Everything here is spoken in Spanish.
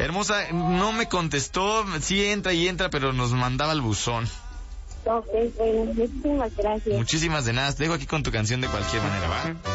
Hermosa, no me contestó, sí entra, pero nos mandaba al buzón. Ok, bueno, muchísimas gracias. Muchísimas de nada, te dejo aquí con tu canción de cualquier manera, ¿va?